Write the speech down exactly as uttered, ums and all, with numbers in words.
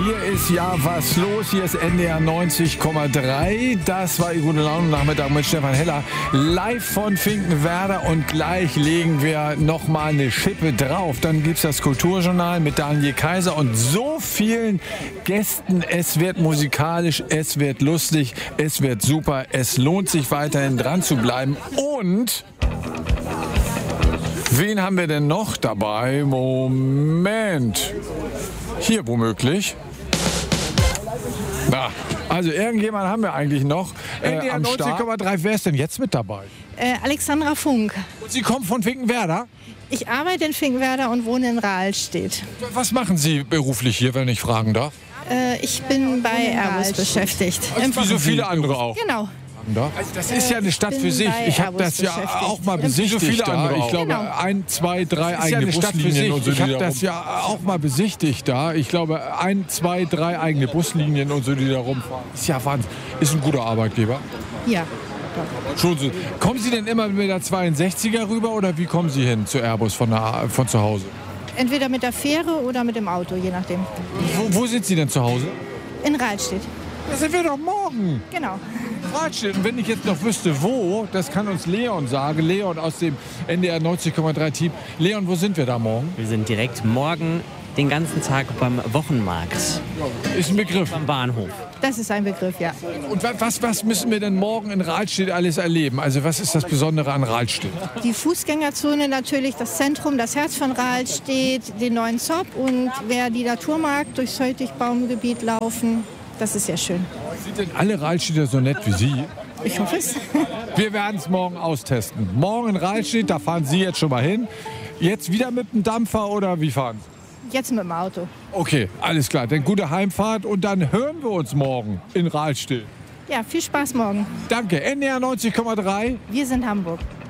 Hier ist ja was los. Hier ist N D R neunzig Komma drei. Das war Ihr Gute Laune Nachmittag mit Stefan Heller. Live von Finkenwerder. Und gleich legen wir noch mal eine Schippe drauf. Dann gibt es das Kulturjournal mit Daniel Kaiser und so vielen Gästen. Es wird musikalisch, es wird lustig, es wird super. Es lohnt sich weiterhin dran zu bleiben. Und wen haben wir denn noch dabei? Moment. Hier womöglich. Na, also irgendjemand haben wir eigentlich noch äh, am neunzig Komma drei. Wer ist denn jetzt mit dabei? Äh, Alexandra Funk. Und Sie kommen von Finkenwerder? Ich arbeite in Finkenwerder und wohne in Rahlstedt. Was machen Sie beruflich hier, wenn ich fragen darf? Äh, ich bin bei Airbus beschäftigt. Also wie so viele andere auch. Genau. Also das ist ja eine Stadt für sich. bei Ich habe Airbus das ja beschäftigt. auch mal Im besichtigt. So viele andere auch. Ich glaube, Genau. ein, zwei, drei Das ist ja eigene eine Stadt für Buslinien sich. und so. Ich Ich habe das ja auch mal besichtigt da. Ich glaube, ein, zwei, drei eigene Buslinien und so, die da rumfahren. Ist ja Wahnsinn. Ist ein guter Arbeitgeber. Ja. Schon so. Kommen Sie denn immer mit der zweiundsechziger rüber oder wie kommen Sie hin zu Airbus von, der, von zu Hause? Entweder mit der Fähre oder mit dem Auto, je nachdem. Wo, wo sind Sie denn zu Hause? In Rahlstedt. Das sind wir doch morgen. Genau. Rahlstedt. Und wenn ich jetzt noch wüsste, wo, das kann uns Leon sagen. Leon aus dem N D R neunzig Komma drei Team. Leon, wo sind wir da morgen? Wir sind direkt morgen den ganzen Tag beim Wochenmarkt. Ist ein Begriff. Am Bahnhof. Das ist ein Begriff, ja. Und wa- was, was müssen wir denn morgen in Rahlstedt alles erleben? Also was ist das Besondere an Rahlstedt? Die Fußgängerzone natürlich, das Zentrum, das Herz von Rahlstedt, den neuen Zopp und wer die Naturmarkt durchs Heutigbaumgebiet laufen. Das ist sehr schön. Sind denn alle Rahlstädter so nett wie Sie? Ich hoffe es. Wir werden es morgen austesten. Morgen in Rahlstedt, da fahren Sie jetzt schon mal hin. Jetzt wieder mit dem Dampfer oder wie fahren Sie? Jetzt mit dem Auto. Okay, alles klar. Dann gute Heimfahrt und dann hören wir uns morgen in Rahlstedt. Ja, viel Spaß morgen. Danke. N D R neunzig Komma drei. Wir sind Hamburg.